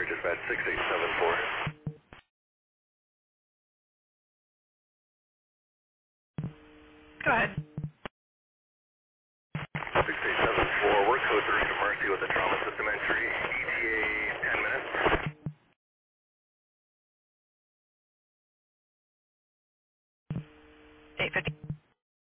Dispatch 6874. Go ahead. 6874, we're code 3 to Mercy with a trauma system entry, ETA 10 minutes. 850.